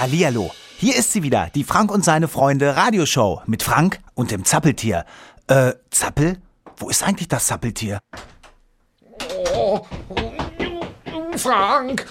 Hallihallo, hier ist sie wieder, die Frank und seine Freunde Radioshow mit Frank und dem Zappeltier. Zappel? Wo ist eigentlich das Zappeltier? Oh, Frank!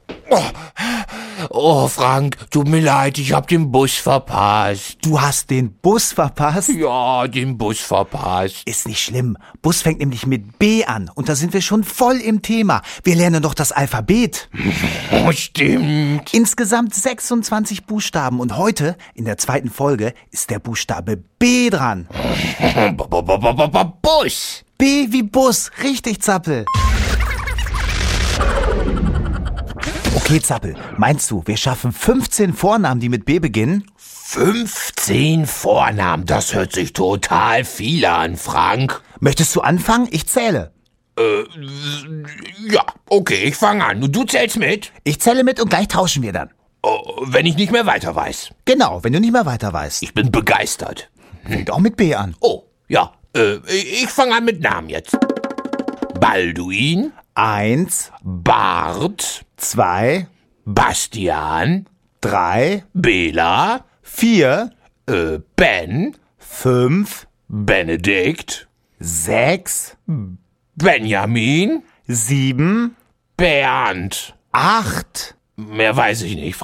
Oh, Frank, tut mir leid, ich hab den Bus verpasst. Du hast den Bus verpasst? Ja, den Bus verpasst. Ist nicht schlimm. Bus fängt nämlich mit B an und da sind wir schon voll im Thema. Wir lernen doch das Alphabet. Oh, stimmt. Insgesamt 26 Buchstaben und heute, in der zweiten Folge, ist der Buchstabe B dran. Bus. B wie Bus, richtig, Zappel. Okay, Zappel, meinst du, wir schaffen 15 Vornamen, die mit B beginnen? 15 Vornamen, das hört sich total viel an, Frank. Möchtest du anfangen? Ich zähle. Ja, okay, ich fange an. Und du zählst mit? Ich zähle mit und gleich tauschen wir dann. Oh, wenn ich nicht mehr weiter weiß. Genau, wenn du nicht mehr weiter weißt. Ich bin begeistert. Fängt auch mit B an. Oh, ja, ich fange an mit Namen jetzt. Balduin, 1, Bart, 2, Bastian, 3, Bela, 4, Ben, 5, Benedikt, 6, Benjamin, 7, Bernd. 8. Mehr weiß ich nicht.